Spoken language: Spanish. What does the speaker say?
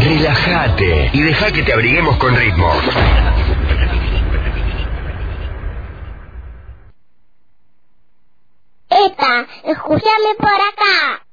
Relájate y deja que te abriguemos con ritmo. Escúchame por acá.